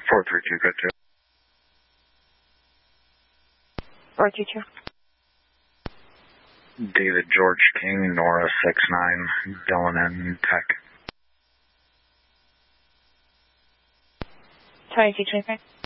432, good to. 422. David George King, Nora 69, Dylan and Tech. 2225.